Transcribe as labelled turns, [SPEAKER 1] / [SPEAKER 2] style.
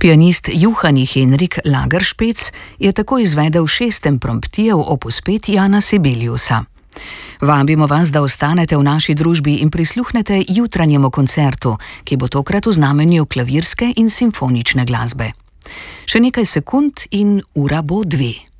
[SPEAKER 1] Pianist Juhani Henrik Lageršpec je tako izvedel 6. Promptijev opus 5 Jana Sibeliusa. Vabimo vas, da ostanete v naši družbi in prisluhnete jutranjemu koncertu, ki bo tokrat v znamenju klavirske in simfonične glasbe. Še nekaj sekund in ura bo 2.